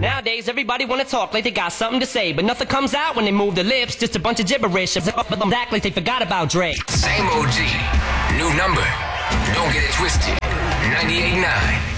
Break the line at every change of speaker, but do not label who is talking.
Nowadays, everybody wanna talk like they got something to say, but nothing comes out when they move their lips. Just a bunch of gibberish. Act like they forgot about Dre.
Same OG, new number. Don't get it twisted. 98.9.